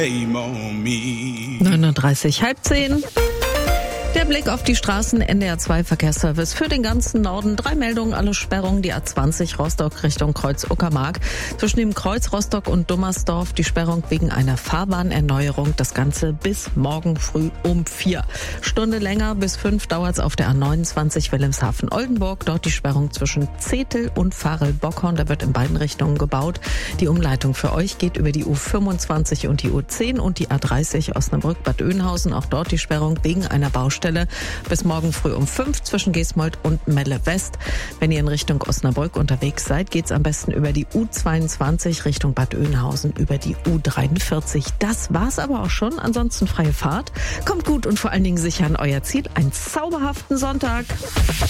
9:30, halb 10. Der Blick auf die Straßen, NDR 2 Verkehrsservice für den ganzen Norden. 3 Meldungen, alle Sperrungen. Die A20 Rostock Richtung Kreuz-Uckermark. Zwischen dem Kreuz Rostock und Dummersdorf die Sperrung wegen einer Fahrbahnerneuerung. Das Ganze bis morgen früh um 4. Stunde länger, bis 5 dauert es auf der A29 Wilhelmshaven-Oldenburg. Dort die Sperrung zwischen Zetel und Varel-Bockhorn. Da wird in beiden Richtungen gebaut. Die Umleitung für euch geht über die U25 und die U10 und die A30 Osnabrück-Bad Oeynhausen. Auch dort die Sperrung wegen einer Baustelle bis morgen früh um 5 zwischen Gesmold und Melle West. Wenn ihr in Richtung Osnabrück unterwegs seid, geht's am besten über die U22 Richtung Bad Oeynhausen über die U43. Das war's aber auch schon. Ansonsten freie Fahrt. Kommt gut und vor allen Dingen sicher an euer Ziel. Einen zauberhaften Sonntag.